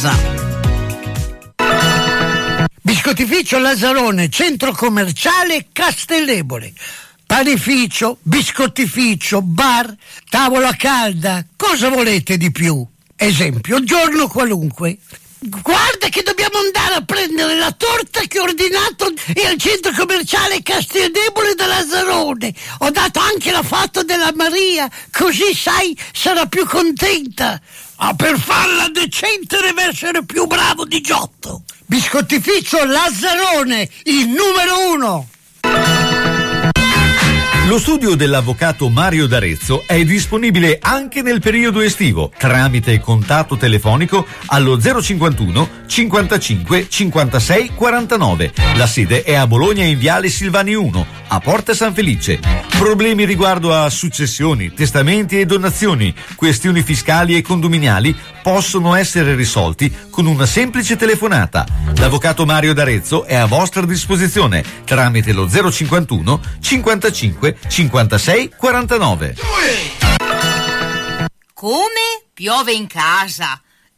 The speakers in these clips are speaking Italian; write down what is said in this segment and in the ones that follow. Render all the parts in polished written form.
casa. Biscottificio Lazzarone, centro commerciale Castellebole. Panificio, biscottificio, bar, tavola calda, cosa volete di più? Esempio, giorno qualunque. Guarda che dobbiamo andare a prendere la torta che ho ordinato al centro commerciale Castellebole da Lazzarone. Ho dato anche la foto della Maria, così sai sarà più contenta. Ma per farla decente deve essere più bravo di Giotto. Biscottificio Lazzarone, il numero 1. Lo studio dell'avvocato Mario D'Arezzo è disponibile anche nel periodo estivo tramite contatto telefonico allo 051 55 56 49. La sede è a Bologna in Viale Silvani 1, a Porta San Felice. Problemi riguardo a successioni, testamenti e donazioni, questioni fiscali e condominiali possono essere risolti con una semplice telefonata. L'avvocato Mario D'Arezzo è a vostra disposizione tramite lo 051 55 56 49. Come? Piove in casa?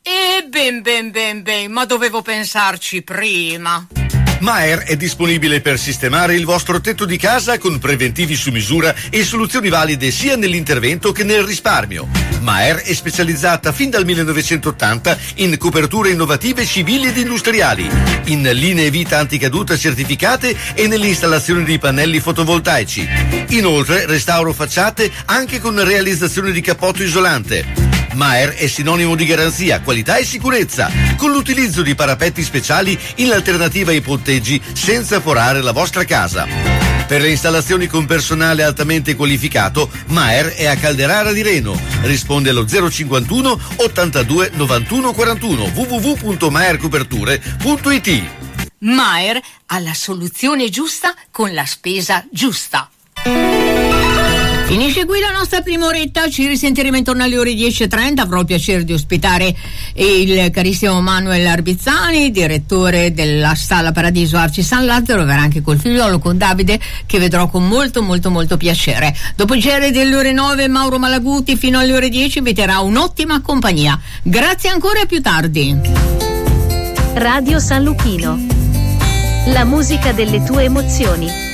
Ben, ma dovevo pensarci prima. Maer è disponibile per sistemare il vostro tetto di casa con preventivi su misura e soluzioni valide sia nell'intervento che nel risparmio. Maer è specializzata fin dal 1980 in coperture innovative civili ed industriali, in linee vita anticaduta certificate e nell'installazione di pannelli fotovoltaici. Inoltre restauro facciate anche con realizzazione di cappotto isolante. Maer è sinonimo di garanzia, qualità e sicurezza, con l'utilizzo di parapetti speciali in alternativa ai ponteggi senza forare la vostra casa. Per le installazioni con personale altamente qualificato, Maer è a Calderara di Reno. Risponde allo 051 82 91 41 www.maercoperture.it. Maer ha la soluzione giusta con la spesa giusta. Finisce qui la nostra prima oretta, ci risentiremo intorno alle ore 10:30. Avrò il piacere di ospitare il carissimo Manuel Arbizzani, direttore della Stalla Paradiso Arci San Lazzaro. Verrà anche col figliolo, con Davide, che vedrò con molto piacere. Dopo il GR delle ore 9 Mauro Malaguti fino alle ore 10 inviterà un'ottima compagnia. Grazie ancora e più tardi. Radio San Luchino, la musica delle tue emozioni.